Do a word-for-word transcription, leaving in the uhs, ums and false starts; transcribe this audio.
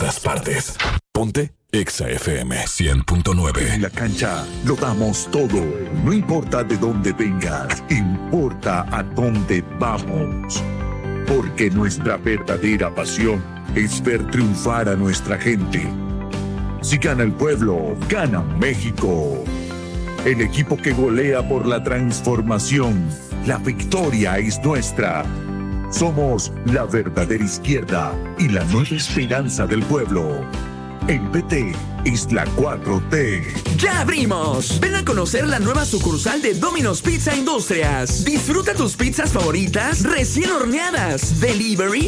todas partes. Ponte Exa F M cien punto nueve. En la cancha lo damos todo. No importa de dónde vengas, importa a dónde vamos. Porque nuestra verdadera pasión es ver triunfar a nuestra gente. Si gana el pueblo, gana México. El equipo que golea por la transformación. La victoria es nuestra. Somos la verdadera izquierda y la nueva esperanza del pueblo. El P T es la cuatro T. ¡Ya abrimos! Ven a conocer la nueva sucursal de Domino's Pizza Industrias. Disfruta tus pizzas favoritas recién horneadas. Delivery